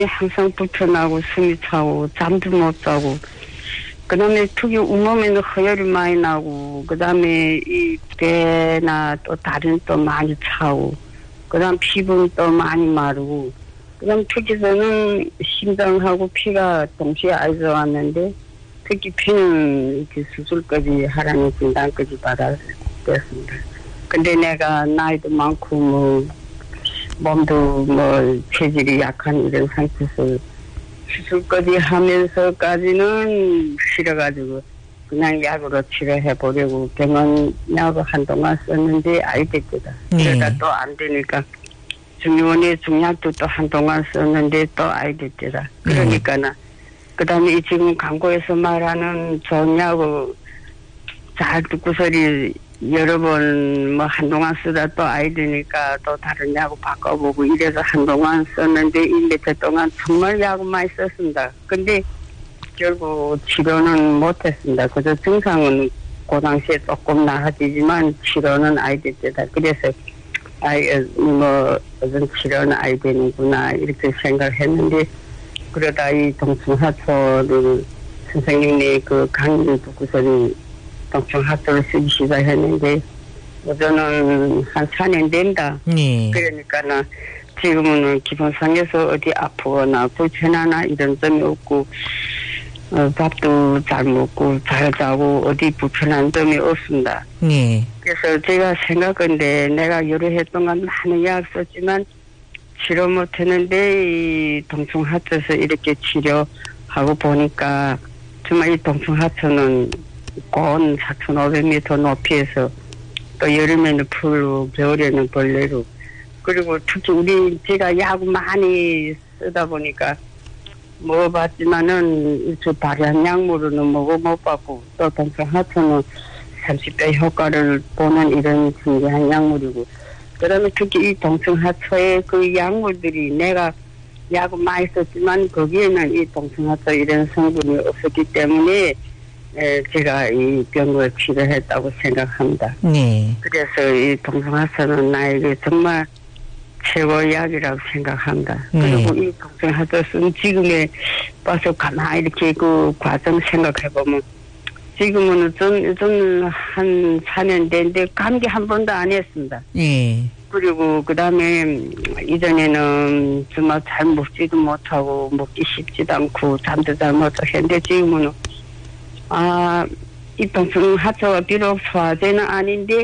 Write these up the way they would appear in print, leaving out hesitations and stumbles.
항상 불편하고 숨이 차고 잠도 못 자고 그다음에 특히 온몸에는 허혈이 많이 나고 그다음에 이 배나 또 다른 또 많이 차고 그다음 피부는 또 많이 마르고 그다음 특히 저는 심장하고 피가 동시에 앓아 왔는데 특히 피는 이렇게 수술까지 하라는 진단까지 받았습니다. 근데 내가 나이도 많고 뭐 몸도 뭐 체질이 약한 이런 상태에서 수술까지 하면서까지는 싫어가지고 그냥 약으로 치료해 보려고 병원 약을 한동안 썼는데 아이 됐거든. 그러다 또 안 되니까 중의원의 중약도 또 한동안 썼는데 또 아이 됐더라. 그러니까는 그다음에 이 지금 광고에서 말하는 좋은 약을 잘 듣고 소리 여러 번 뭐 한동안 쓰다 또 아이 되니까 또 다른 약을 바꿔보고 이래서 한동안 썼는데 이 며칠 동안 정말 약을 많이 썼습니다. 근데 결국 치료는 못했습니다. 그저 증상은 그 당시에 조금 나아지지만 치료는 아이 됐다. 그래서 뭐 어떤 치료는 아이 되는구나 이렇게 생각을 했는데 그러다 이 동충하초를 선생님이 그 강의를 듣고서는 동충하초를 쓰기 시작했는데 저는 한 4년 된다. 그러니까는 지금은 기본상에서 어디 아프거나 불편하나 이런 점이 없고 밥도 잘 먹고 잘 자고 어디 불편한 점이 없습니다. 그래서 제가 생각한데 내가 여러 해 동안 많은 약 썼지만 치료 못했는데 이 동충하초에서 이렇게 치료하고 보니까 정말 이 동충하초는 고온 4,500m 높이에서 또 여름에는 풀로 겨울에는 벌레로 그리고 특히 제가 약 많이 쓰다 보니까 먹어봤지만은 저 발효한 약물로는 먹어 못 받고 또 동충하초는 30배 효과를 보는 이런 신기한 약물이고 그다음에 특히 이 동충하초의 그 약물들이 내가 약을 많이 썼지만 거기에는 이 동충하초 이런 성분이 없었기 때문에 제가 이 병을 치료했다고 생각합니다. 그래서 이 동충하초는 나에게 정말 최고의 약이라고 생각합니다. 그리고 이 동충하초는 지금에 봐서 가만히 이렇게 그 과정 생각해보면 지금은 저는 한 4년 됐는데 감기 한 번도 안 했습니다. 그리고 그 다음에 이전에는 정말 잘 먹지도 못하고 먹기 쉽지도 않고 잠도 잘 못 자고 했는데 지금은 이 동충하초가 비록 소화제는 아닌데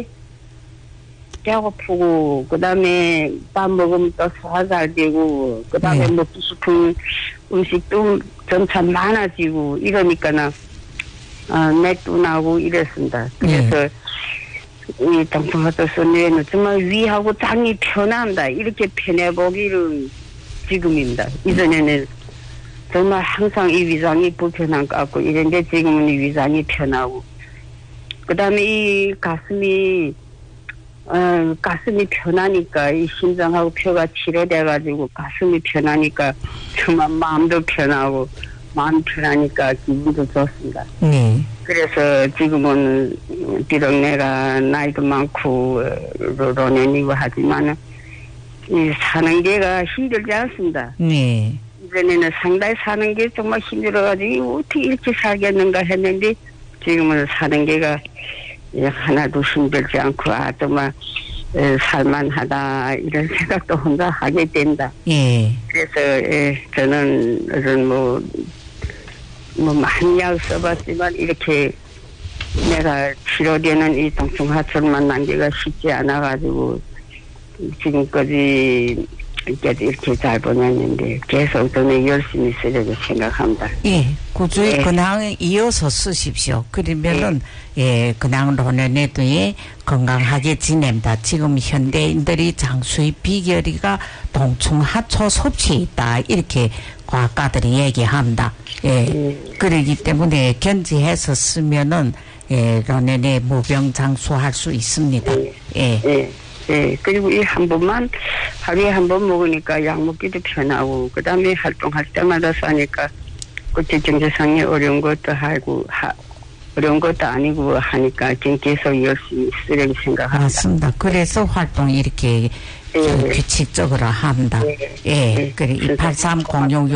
배고프고 그 다음에 밥 먹으면 또 소화 잘 되고 그 다음에 먹고 싶은 음식도 점차 많아지고 이러니까는 맥도 나고 이랬습니다. 그래서 이 동충하초 쓴 후에는 정말 위하고 장이 편합니다. 이렇게 편해보기는 지금입니다. 이전에는 정말 항상 이 위장이 불편한 것 같고 이런데 지금은 이 위장이 편하고 그 다음에 이 가슴이 편하니까 이 심장하고 뼈가 치료돼가지고 가슴이 편하니까 정말 마음도 편하고 마음 편하니까 기분도 좋습니다. 그래서 지금은 비록 내가 나이도 많고 노년이고 하지만 이 사는 게가 힘들지 않습니다. 이전에는 상당히 사는 게 정말 힘들어가지고 어떻게 이렇게 살겠는가 했는데 지금은 사는 게가 하나도 힘들지 않고 정말 살만하다 이런 생각도 혼자 하게 된다. 그래서 저는 뭐 많은 약 써봤지만 이렇게 내가 치료되는 이 동충하초를 만난 게가 쉽지 않아가지고 지금까지 이렇게 잘 보냈는데 계속 저는 열심히 쓰려고 생각합니다. 꾸준히 근황을 이어서 쓰십시오. 그러면은 근황 노년에도 건강하게 지냅니다. 지금 현대인들이 장수의 비결이가 동충하초 섭취에 있다. 이렇게 과학가들이 얘기합니다. 그러기 때문에 견지해서 쓰면은 노년에 무병장수할 수 있습니다. 그리고 이 한 번만 하루에 한 번 먹으니까 약 먹기도 편하고 그 다음에 활동할 때마다 싸니까 그치 경제상에 어려운 것도 아니고 하니까 계속 열심히 쓰려고 생각합니다. 맞습니다. 그래서 활동이 이렇게 예. 규칙적으로 한다. 예. 예. 예. 그래, 28306